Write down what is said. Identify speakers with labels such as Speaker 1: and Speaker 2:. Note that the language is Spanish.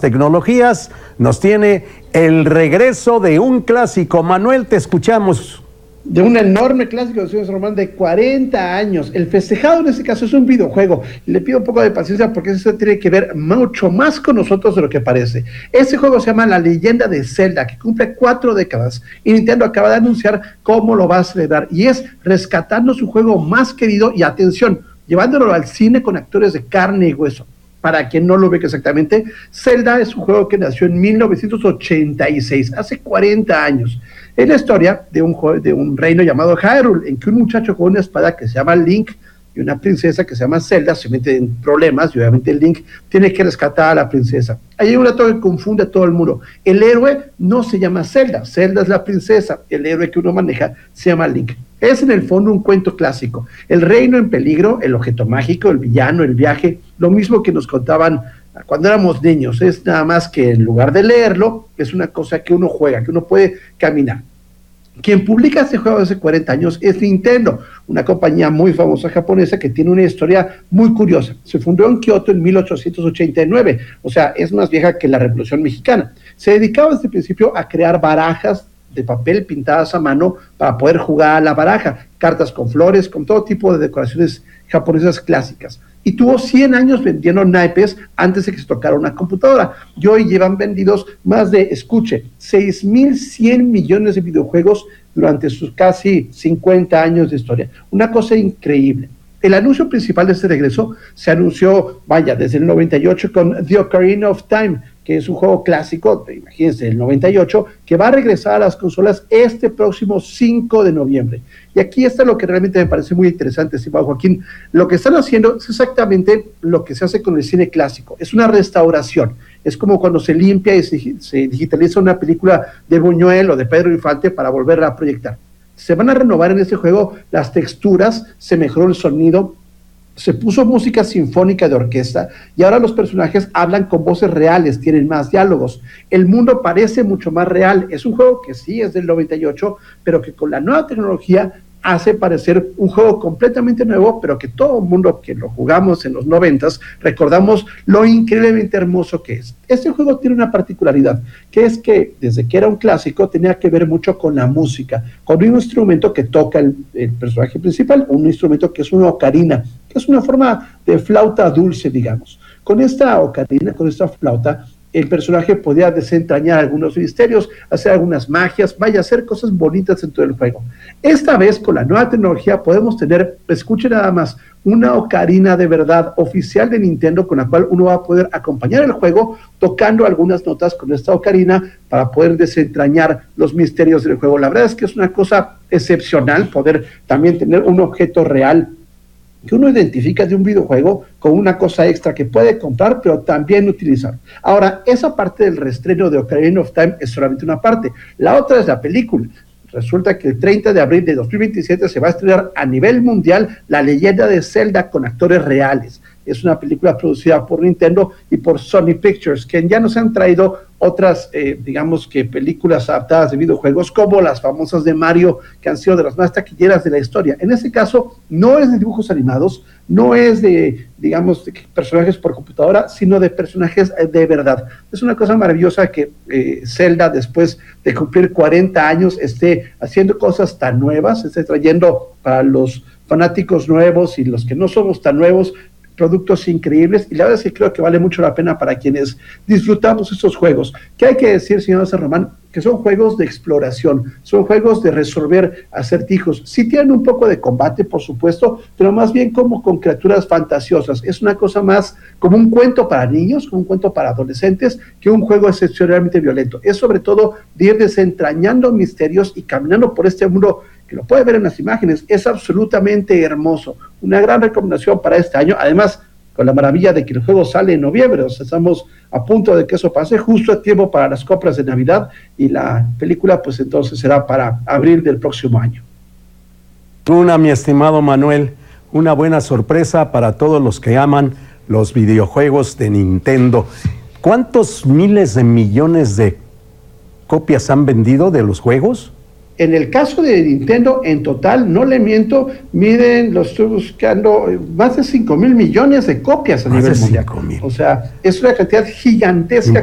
Speaker 1: tecnologías, nos tiene el regreso de un clásico. Manuel, te escuchamos.
Speaker 2: De un enorme clásico, señor Román, de 40 años. El festejado en este caso es un videojuego. Le pido un poco de paciencia porque eso tiene que ver mucho más con nosotros de lo que parece. Este juego se llama La Leyenda de Zelda, que cumple 4 décadas, y Nintendo acaba de anunciar cómo lo va a celebrar, y es rescatando su juego más querido, y atención, llevándolo al cine con actores de carne y hueso. Para quien no lo ve exactamente, Zelda es un juego que nació en 1986, hace 40 años. Es la historia de un reino llamado Hyrule, en que un muchacho con una espada que se llama Link y una princesa que se llama Zelda se meten en problemas, y obviamente Link tiene que rescatar a la princesa. Hay un dato que confunde a todo el mundo. El héroe no se llama Zelda, Zelda es la princesa, el héroe que uno maneja se llama Link. Es en el fondo un cuento clásico. El reino en peligro, el objeto mágico, el villano, el viaje, lo mismo que nos contaban cuando éramos niños. Es nada más que en lugar de leerlo, es una cosa que uno juega, que uno puede caminar. Quien publica este juego hace 40 años es Nintendo, una compañía muy famosa japonesa que tiene una historia muy curiosa. Se fundó en Kioto en 1889, o sea, es más vieja que la Revolución Mexicana. Se dedicaba desde el principio a crear barajas de papel pintadas a mano para poder jugar a la baraja, cartas con flores, con todo tipo de decoraciones japonesas clásicas. Y tuvo 100 años vendiendo naipes antes de que se tocara una computadora. Y hoy llevan vendidos más de, escuche, 6.100 millones de videojuegos durante sus casi 50 años de historia. Una cosa increíble. El anuncio principal de este regreso se anunció, desde el 98 con The Ocarina of Time, que es un juego clásico, imagínense, el 98, que va a regresar a las consolas este próximo 5 de noviembre. Y aquí está lo que realmente me parece muy interesante, estimado Joaquín. Lo que están haciendo es exactamente lo que se hace con el cine clásico. Es una restauración. Es como cuando se limpia y se digitaliza una película de Buñuel o de Pedro Infante para volverla a proyectar. Se van a renovar en este juego las texturas, se mejoró el sonido, se puso música sinfónica de orquesta y ahora los personajes hablan con voces reales, tienen más diálogos. El mundo parece mucho más real. Es un juego que sí es del 98, pero que con la nueva tecnología hace parecer un juego completamente nuevo, pero que todo el mundo que lo jugamos en los 90s recordamos lo increíblemente hermoso que es. Este juego tiene una particularidad, que es que desde que era un clásico tenía que ver mucho con la música, con un instrumento que toca el personaje principal, un instrumento que es una ocarina, que es una forma de flauta dulce, digamos. Con esta ocarina, con esta flauta, el personaje podía desentrañar algunos misterios, hacer algunas magias, hacer cosas bonitas dentro del juego. Esta vez, con la nueva tecnología, podemos tener, escuchen nada más, una ocarina de verdad oficial de Nintendo, con la cual uno va a poder acompañar el juego tocando algunas notas con esta ocarina para poder desentrañar los misterios del juego. La verdad es que es una cosa excepcional poder también tener un objeto real que uno identifica de un videojuego con una cosa extra que puede comprar, pero también utilizar. Ahora, esa parte del reestreno de Ocarina of Time es solamente una parte. La otra es la película. Resulta que el 30 de abril de 2027 se va a estrenar a nivel mundial La Leyenda de Zelda con actores reales. Es una película producida por Nintendo y por Sony Pictures, que ya nos han traído otras, digamos que películas adaptadas de videojuegos, como las famosas de Mario, que han sido de las más taquilleras de la historia. En este caso, no es de dibujos animados, no es de, digamos, de personajes por computadora, sino de personajes de verdad. Es una cosa maravillosa que Zelda, después de cumplir 40 años, esté haciendo cosas tan nuevas, esté trayendo para los fanáticos nuevos y los que no somos tan nuevos, productos increíbles, y la verdad es que creo que vale mucho la pena para quienes disfrutamos estos juegos. ¿Qué hay que decir, señor San Román? Que son juegos de exploración, son juegos de resolver acertijos. Sí tienen un poco de combate, por supuesto, pero más bien como con criaturas fantasiosas. Es una cosa más como un cuento para niños, como un cuento para adolescentes, que un juego excepcionalmente violento. Es sobre todo de ir desentrañando misterios y caminando por este mundo que lo puede ver en las imágenes. Es absolutamente hermoso. Una gran recomendación para este año. Además, con la maravilla de que el juego sale en noviembre, o sea, estamos a punto de que eso pase, justo a tiempo para las compras de Navidad, y la película pues entonces será para abril del próximo año.
Speaker 1: Mi estimado Manuel, una buena sorpresa para todos los que aman los videojuegos de Nintendo. ¿Cuántos miles de millones de copias han vendido de los juegos?
Speaker 2: En el caso de Nintendo, en total, no le miento, miren, lo estoy buscando, más de 5,000 millones de copias a nivel mundial. O sea, es una cantidad gigantesca.